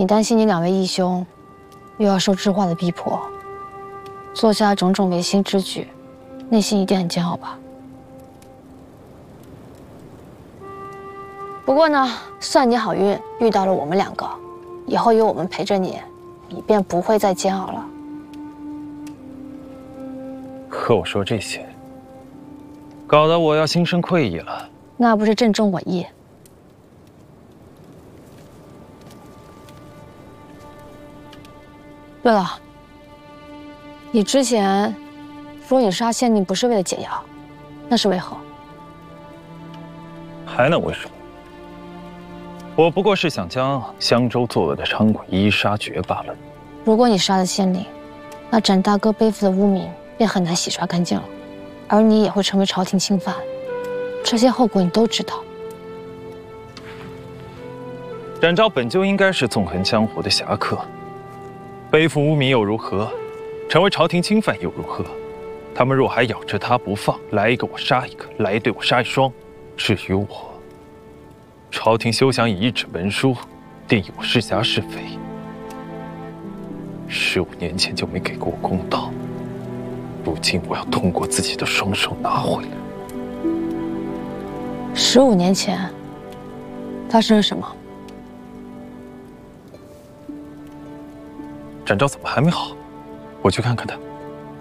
你担心你2位义兄又要受知画的逼迫，做下种种违心之举，内心一定很煎熬吧？不过呢，算你好运，遇到了我们2个，以后有我们陪着你，你便不会再煎熬了。 和我说这些，搞得我要心生愧意了。 那不是正中我意。对了，你之前说你杀县令不是为了解药，那是为何？ 还能为什么？我不过是想将襄州作恶的昌鬼一一杀绝罢了。 如果你杀了县令，那展大哥背负的污名便很难洗刷干净了，而你也会成为朝廷钦犯，这些后果你都知道。 展昭本就应该是纵横江湖的侠客，背负污名又如何？成为朝廷钦犯又如何？他们若还咬着他不放，来一个我杀一个，来一对我杀一双。至于我，朝廷休想以一纸文书定义我是侠是非。15年前就没给过我公道，如今我要通过自己的双手拿回来。 15年前发生了什么？ 展昭怎么还没好？我去看看他。